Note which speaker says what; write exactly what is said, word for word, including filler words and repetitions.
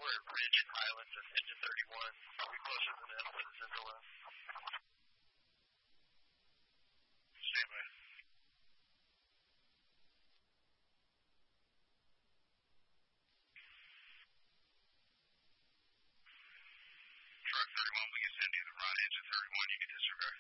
Speaker 1: at Ridge and Highlands and engine thirty-one. Are we closer than them for the Zinzalo? Stand by. Truck thirty-one, we can send you the right engine thirty-one, you can disregard.